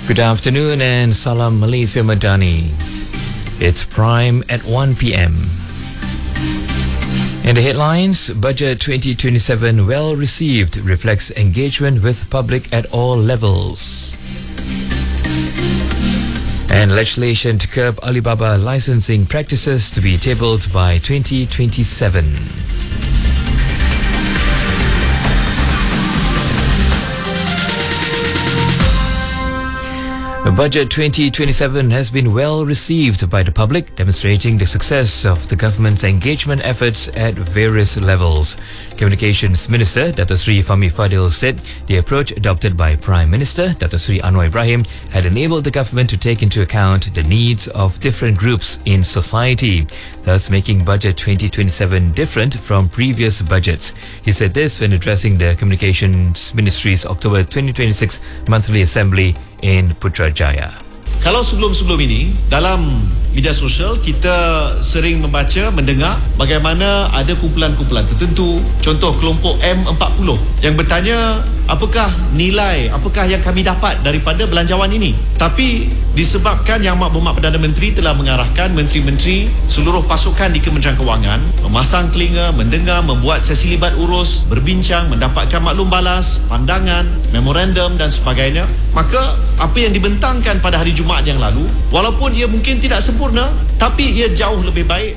Good afternoon and Salam Malaysia Madani. It's Prime at 1 p.m. In the headlines, Budget 2027 well received reflects engagement with public at all levels. And legislation to curb Alibaba licensing practices to be tabled by 2027. Budget 2027 has been well received by the public, demonstrating the success of the government's engagement efforts at various levels. Communications Minister Dato Sri Fahmi Fadil said the approach adopted by Prime Minister Dato Sri Anwar Ibrahim had enabled the government to take into account the needs of different groups in society, thus making Budget 2027 different from previous budgets. He said this when addressing the Communications Ministry's October 2026 monthly assembly in Putrajaya. Kalau sebelum-sebelum ini, dalam media sosial kita sering membaca, mendengar bagaimana ada kumpulan-kumpulan tertentu, contoh kelompok M40 yang bertanya apakah nilai, apakah yang kami dapat daripada belanjawan ini. Tapi disebabkan Yang Berhormat Perdana Menteri telah mengarahkan menteri-menteri seluruh pasukan di Kementerian Kewangan memasang telinga, mendengar, membuat sesi libat urus, berbincang, mendapatkan maklum balas, pandangan, memorandum dan sebagainya, maka apa yang dibentangkan pada hari Jumaat yang lalu, walaupun ia mungkin tidak sempurna, tapi ia jauh lebih baik.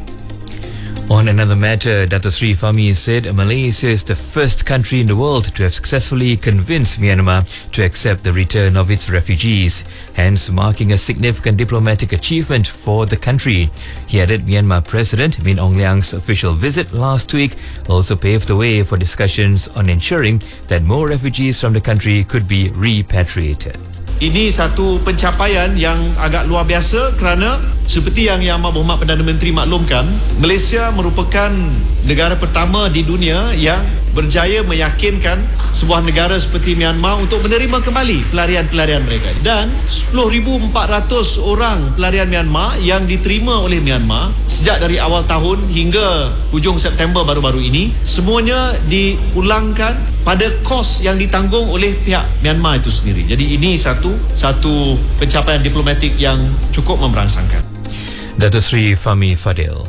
On another matter, Dato Sri Fahmi said Malaysia is the first country in the world to have successfully convinced Myanmar to accept the return of its refugees, hence marking a significant diplomatic achievement for the country. He added Myanmar President Min Aung Hlaing's official visit last week also paved the way for discussions on ensuring that more refugees from the country could be repatriated. Ini satu pencapaian yang agak luar biasa kerana seperti yang Yang Berhormat Perdana Menteri maklumkan, Malaysia merupakan negara pertama di dunia yang berjaya meyakinkan sebuah negara seperti Myanmar untuk menerima kembali pelarian-pelarian mereka. Dan 10,400 orang pelarian Myanmar yang diterima oleh Myanmar sejak dari awal tahun hingga hujung September baru-baru ini, semuanya dipulangkan pada kos yang ditanggung oleh pihak Myanmar itu sendiri. Jadi ini satu pencapaian diplomatik yang cukup memberangsangkan. Dato Sri Fahmi Fadil.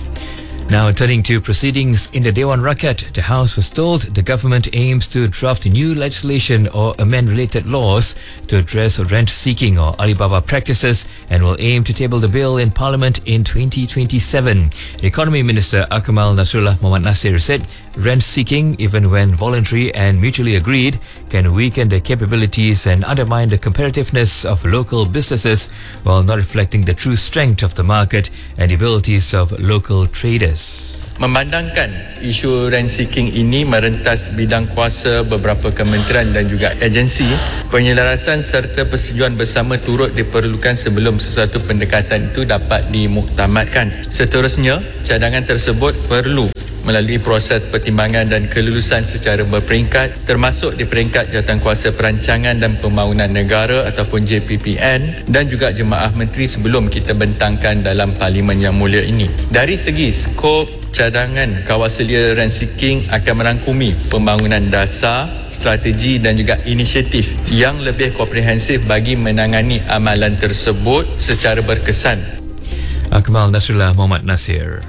Now turning to proceedings in the Dewan Rakyat, the House was told the government aims to draft new legislation or amend related laws to address rent-seeking or Alibaba practices and will aim to table the bill in Parliament in 2027. Economy Minister Akmal Nasrullah Mohamed Nasir said rent-seeking, even when voluntary and mutually agreed, can weaken the capabilities and undermine the competitiveness of local businesses while not reflecting the true strength of the market and abilities of local traders. Memandangkan isu rent seeking ini merentas bidang kuasa beberapa kementerian dan juga agensi, penyelarasan serta persetujuan bersama turut diperlukan sebelum sesuatu pendekatan itu dapat dimuktamadkan. Seterusnya, cadangan tersebut perlu melalui proses pertimbangan dan kelulusan secara berperingkat, termasuk di peringkat Jawatankuasa Perancangan dan Pembangunan Negara ataupun JPPN dan juga Jemaah Menteri sebelum kita bentangkan dalam Parlimen yang mulia ini. Dari segi skop, cadangan kawal selia rent seeking akan merangkumi pembangunan dasar, strategi dan juga inisiatif yang lebih komprehensif bagi menangani amalan tersebut secara berkesan. Akmal Nasrullah Mohamed Nasir.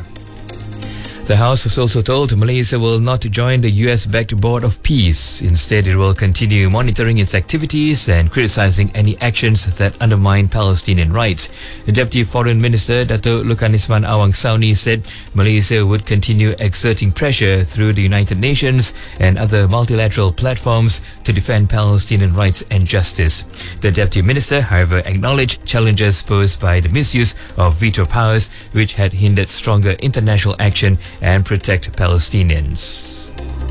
The House was also told Malaysia will not join the US-backed Board of Peace. Instead, it will continue monitoring its activities and criticizing any actions that undermine Palestinian rights. The Deputy Foreign Minister, Dato Lukanisman Awang Sauni, said Malaysia would continue exerting pressure through the United Nations and other multilateral platforms to defend Palestinian rights and justice. The Deputy Minister, however, acknowledged challenges posed by the misuse of veto powers, which had hindered stronger international action and protect Palestinians.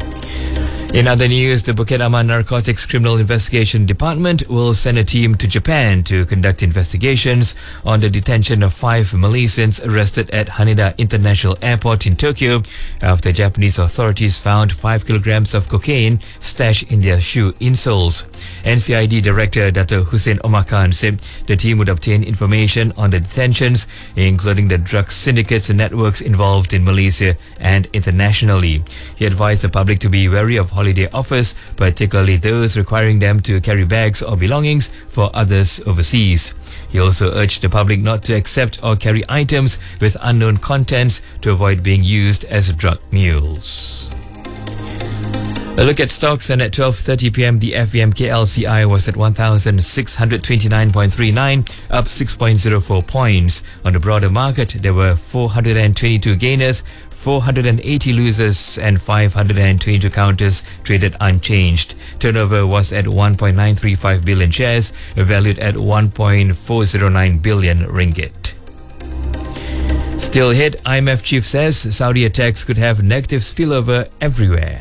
In other news, the Bukit Aman Narcotics Criminal Investigation Department will send a team to Japan to conduct investigations on the detention of 5 Malaysians arrested at Haneda International Airport in Tokyo after Japanese authorities found 5 kilograms of cocaine stashed in their shoe insoles. NCID Director Dato Hussein Omar Khan said the team would obtain information on the detentions, including the drug syndicates and networks involved in Malaysia and internationally. He advised the public to be wary of holiday offers, particularly those requiring them to carry bags or belongings for others overseas. He also urged the public not to accept or carry items with unknown contents to avoid being used as drug mules. A look at stocks, and at 12:30 p.m. the FVMK LCI was at 1,629.39, up 6.04 points. On the broader market, there were 422 gainers, 480 losers and 522 counters traded unchanged. Turnover was at 1.935 billion shares, valued at 1.409 billion ringgit. Still ahead, IMF chief says Saudi attacks could have negative spillover everywhere.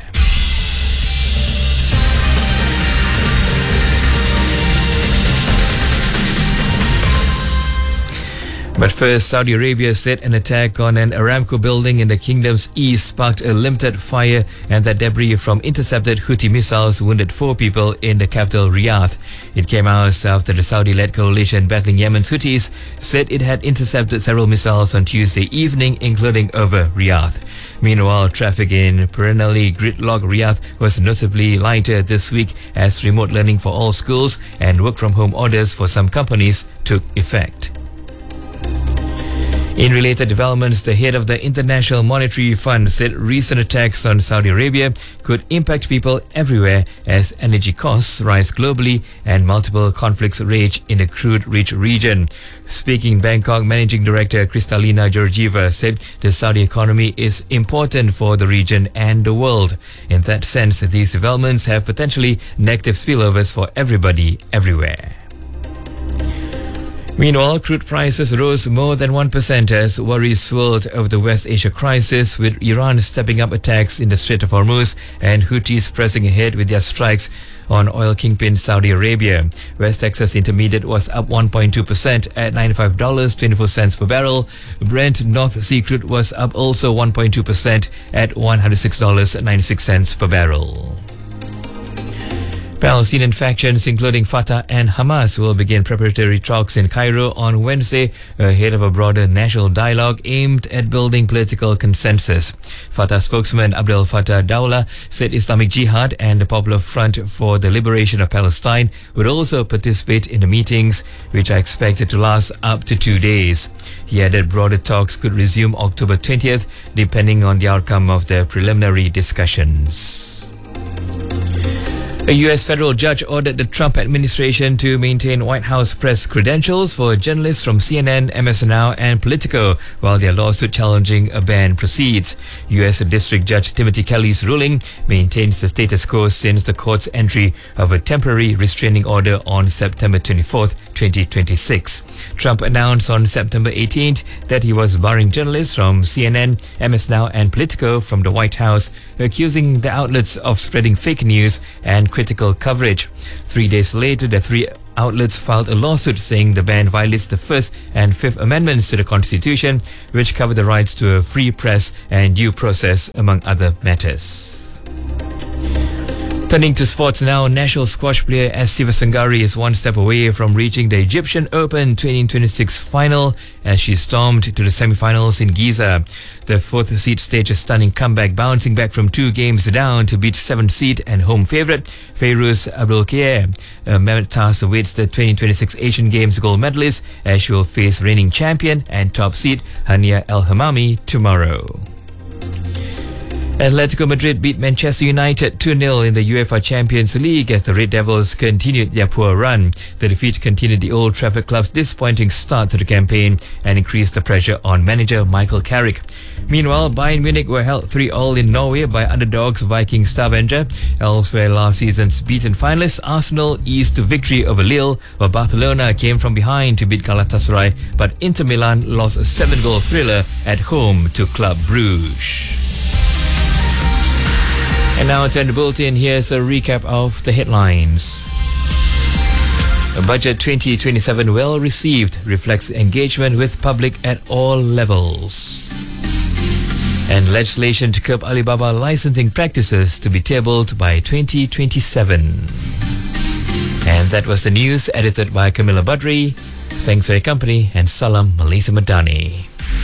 But first, Saudi Arabia said an attack on an Aramco building in the kingdom's east sparked a limited fire and that debris from intercepted Houthi missiles wounded 4 people in the capital Riyadh. It came hours after the Saudi-led coalition battling Yemen's Houthis said it had intercepted several missiles on Tuesday evening, including over Riyadh. Meanwhile, traffic in perennially gridlocked Riyadh was notably lighter this week as remote learning for all schools and work-from-home orders for some companies took effect. In related developments, the head of the International Monetary Fund said recent attacks on Saudi Arabia could impact people everywhere as energy costs rise globally and multiple conflicts rage in the crude-rich region. Speaking in Bangkok, Managing Director Kristalina Georgieva said the Saudi economy is important for the region and the world. In that sense, these developments have potentially negative spillovers for everybody, everywhere. Meanwhile, crude prices rose more than 1% as worries swirled over the West Asia crisis, with Iran stepping up attacks in the Strait of Hormuz and Houthis pressing ahead with their strikes on oil kingpin Saudi Arabia. West Texas Intermediate was up 1.2% at $95.24 per barrel. Brent North Sea crude was up also 1.2% at $106.96 per barrel. Palestinian factions including Fatah and Hamas will begin preparatory talks in Cairo on Wednesday ahead of a broader national dialogue aimed at building political consensus. Fatah spokesman Abdel Fattah Dawla said Islamic Jihad and the Popular Front for the Liberation of Palestine would also participate in the meetings, which are expected to last up to 2 days. He added broader talks could resume October 20th depending on the outcome of the preliminary discussions. A U.S. federal judge ordered the Trump administration to maintain White House press credentials for journalists from CNN, MS Now and Politico while their lawsuit challenging a ban proceeds. U.S. District Judge Timothy Kelly's ruling maintains the status quo since the court's entry of a temporary restraining order on September 24th, 2026. Trump announced on September 18th that he was barring journalists from CNN, MS Now and Politico from the White House, accusing the outlets of spreading fake news and critical coverage. 3 days later, the 3 outlets filed a lawsuit saying the ban violates the First and Fifth Amendments to the Constitution, which cover the rights to a free press and due process, among other matters. Turning to sports now, national squash player S. Sivasangari is one step away from reaching the Egyptian Open 2026 final as she stormed to the semi-finals in Giza. The 4th seed staged a stunning comeback, bouncing back from 2 games down to beat 7th seed and home favourite Fairuz Abdulkair. A mammoth task awaits the 2026 Asian Games gold medalist as she will face reigning champion and top seed Hania El Hamami tomorrow. Atletico Madrid beat Manchester United 2-0 in the UEFA Champions League as the Red Devils continued their poor run. The defeat continued the Old Trafford club's disappointing start to the campaign and increased the pressure on manager Michael Carrick. Meanwhile, Bayern Munich were held 3-3 in Norway by underdogs Viking Stavanger. Elsewhere, last season's beaten finalists Arsenal eased to victory over Lille, while Barcelona came from behind to beat Galatasaray, but Inter Milan lost a 7-goal thriller at home to Club Brugge. And now to end the bulletin, here's a recap of the headlines. Budget 2027 well received, reflects engagement with public at all levels. And legislation to curb Alibaba licensing practices to be tabled by 2027. And that was the news edited by Camilla Badri. Thanks for your company and Salam Malaysia Madani.